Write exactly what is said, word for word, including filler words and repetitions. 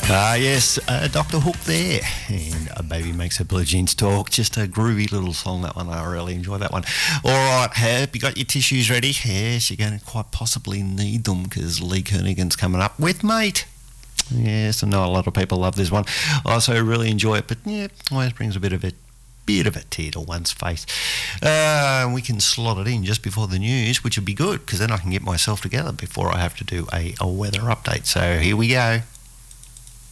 Ah, yes, uh, Doctor Hook there, and a baby makes her blue jeans talk. Just a groovy little song, that one. I really enjoy that one. All right, have you got your tissues ready? Yes, you're going to quite possibly need them because Lee Kernaghan's coming up with Mate. Yes, I know a lot of people love this one. I also really enjoy it, but yeah, always brings a bit of a bit of a tear to one's face. Uh, we can slot it in just before the news, which would be good because then I can get myself together before I have to do a, a weather update. So here we go.